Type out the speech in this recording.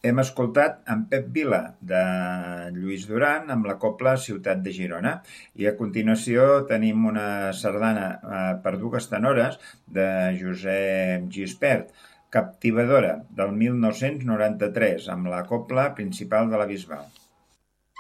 Hem escoltat en Pep Vila, de Lluís Duran, amb la cobla Ciutat de Girona. I a continuació tenim una sardana per dues tenores de Josep Gispert, Captivadora, del 1993, amb la cobla principal de la Bisbal.